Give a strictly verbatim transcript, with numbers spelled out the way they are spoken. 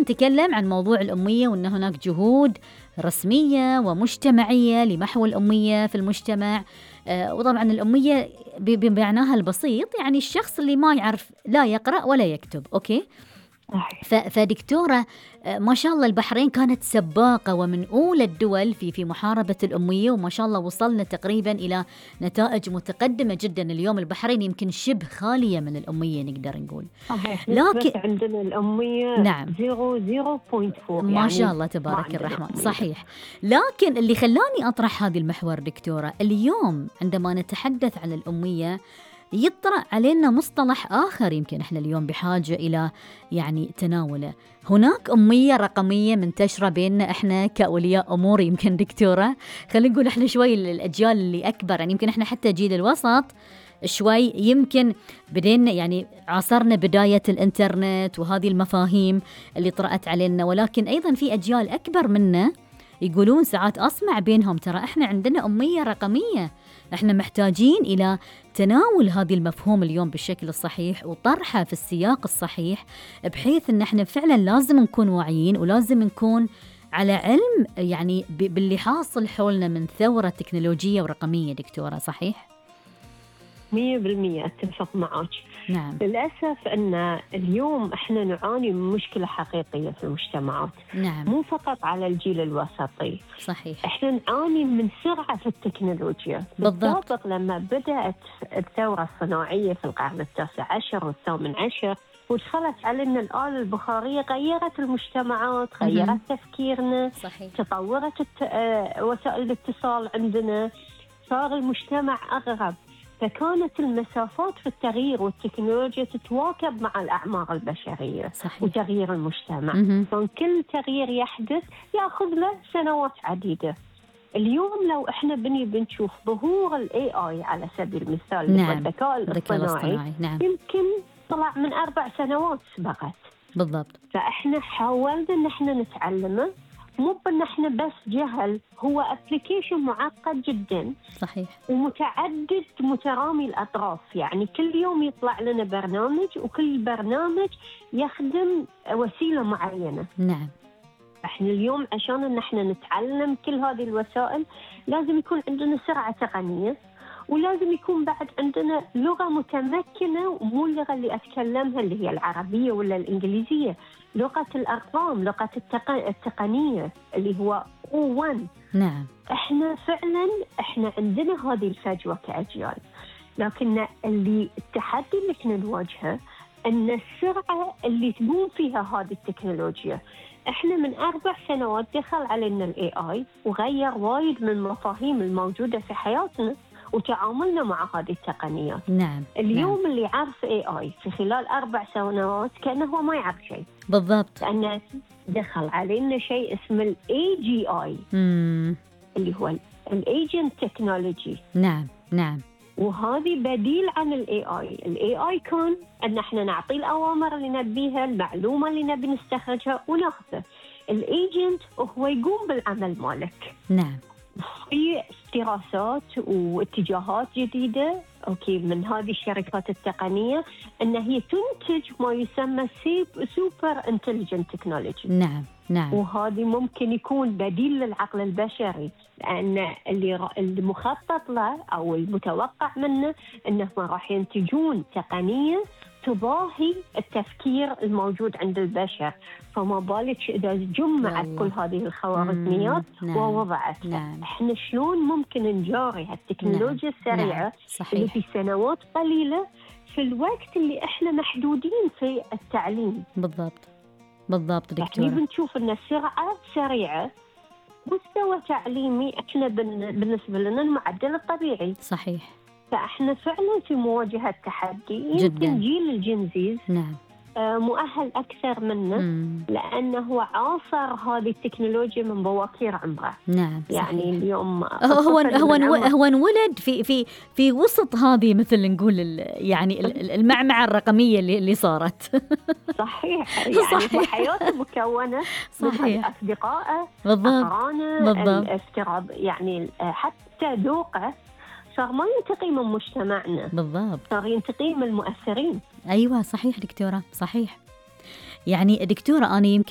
نتكلم عن موضوع الأمية، وأن هناك جهود رسمية ومجتمعية لمحو الأمية في المجتمع. آه وطبعا الأمية بمعناها البسيط يعني الشخص اللي ما يعرف لا يقرأ ولا يكتب. أوكي. فدكتورة ما شاء الله البحرين كانت سباقة ومن أولى الدول في في محاربة الأمية، وما شاء الله وصلنا تقريبا إلى نتائج متقدمة جدا. اليوم البحرين يمكن شبه خالية من الأمية نقدر نقول. صحيح. لكن عندنا الأمية نعم صفر فاصلة أربعة ما يعني شاء الله تبارك الرحمن. صحيح. لكن اللي خلاني أطرح هذه المحور دكتورة، اليوم عندما نتحدث عن الأمية يطرأ علينا مصطلح آخر يمكن إحنا اليوم بحاجة إلى يعني تناوله. هناك أمية رقمية منتشرة بيننا إحنا كأولياء أمور يمكن دكتورة. خلينا نقول إحنا شوي الأجيال اللي أكبر، يعني يمكن إحنا حتى جيل الوسط شوي يمكن بدينا يعني عاصرنا بداية الإنترنت وهذه المفاهيم اللي طرأت علينا، ولكن أيضا في أجيال أكبر منا يقولون ساعات أسمع بينهم ترى إحنا عندنا أمية رقمية. إحنا محتاجين إلى تناول هذه المفهوم اليوم بالشكل الصحيح وطرحه في السياق الصحيح، بحيث إن إحنا فعلا لازم نكون واعيين ولازم نكون على علم يعني باللي حاصل حولنا من ثورة تكنولوجية ورقمية. دكتورة صحيح؟ مية بالمية أتفق معك. نعم. للأسف أن اليوم إحنا نعاني من مشكلة حقيقية في المجتمعات. نعم. مو فقط على الجيل الوسطي. صحيح. إحنا نعاني من سرعة في التكنولوجيا. بالضبط. بالضبط. لما بدأت الثورة الصناعية في القرن التاسع عشر والثامن عشر ودخلت علينا الآلة البخارية، غيرت المجتمعات، غيرت تفكيرنا. صحيح. تطورت الت... وسائل الاتصال عندنا، صار المجتمع أغرب، فكانت المسافات في التغيير والتكنولوجيا تتواكب مع الأعمار البشرية. صحيح. وتغيير المجتمع. مم. كل تغيير يحدث يأخذ له سنوات عديدة. اليوم لو إحنا بني بنشوف ظهور ال إيه آي على سبيل المثال، نعم. الذكاء الاصطناعي، نعم. يمكن طلع من أربع سنوات سبقت. بالضبط. فإحنا حاولنا إن إحنا نتعلمه، مو بأن إحنا بس جهل، هو أبليكيشن معقد جدا. صحيح. ومتعدد مترامي الأطراف، يعني كل يوم يطلع لنا برنامج وكل برنامج يخدم وسيلة معينة. نعم. احنا اليوم عشان ان احنا نتعلم كل هذه الوسائل لازم يكون عندنا سرعة تقنية، ولازم يكون بعد عندنا لغة متمكنة، ومو اللغة اللي أتكلمها اللي هي العربية ولا الإنجليزية، لغة الأرقام، لغة التق... التقنية اللي هو أو واحد. نعم. احنا فعلا احنا عندنا هذه الفجوة كأجيال، لكن اللي التحدي اللي احنا نواجهه ان السرعة اللي تقوم فيها هذه التكنولوجيا. احنا من اربع سنوات دخل علينا الاي اي وغير وايد من المفاهيم الموجودة في حياتنا وتعاملنا مع هذه التقنيات. نعم. اليوم نعم. اللي يعرف اي اي في خلال اربع سنوات كأنه هو ما يعرف شيء. بالضبط. لأن دخل علينا شيء اسمه الاي جي اي اللي هو الايجنت تكنولوجي. نعم. نعم. وهذه بديل عن الاي اي. الاي اي كان ان احنا نعطي الاوامر اللي نبيها، المعلومه اللي نبي نستخرجها وناخذها. الايجنت هو يقوم بالعمل مالك. نعم. في دراسات واتجاهات جديده اوكي من هذه الشركات التقنيه ان هي تنتج ما يسمى سوبر انتليجنت تكنولوجي. نعم. نعم. وهذه ممكن يكون بديل للعقل البشري، لأن اللي المخطط له أو المتوقع منه أنه راح ينتجون تقنية تضاهي التفكير الموجود عند البشر. فما بالك إذا جمعت كل هذه الخوارزميات نعم. ووضعت. نعم. إحنا شلون ممكن نجاري هالتكنولوجيا نعم. السريعة نعم. صحيح. اللي في سنوات قليلة في الوقت اللي إحنا محدودين في التعليم. بالضبط. بالضبط دكتورة. يعني بنشوف أن السرعة سريعة، مستوى تعليمي إحنا بالنسبة لنا المعدل الطبيعي. صحيح. فإحنا فعلا في مواجهة تحدي. جدا. يمكن جيل الجنزيز نعم. مؤهل أكثر منا لأنه عاصر هذه التكنولوجيا من بواكير عمره. نعم. يعني صحيح. اليوم هو هو هو انولد في في في وسط هذه مثل نقول يعني المعمعة الرقمية اللي اللي صارت. صحيح. يعني صحيح. حياته مكونة صحيح. من أصدقائه، أقرانه، الافتراض، يعني حتى ذوقه صار ما ينتقي من مجتمعنا. بالضبط. صار ينتقي من المؤثرين. أيوة صحيح دكتورة. صحيح. يعني دكتورة أنا يمكن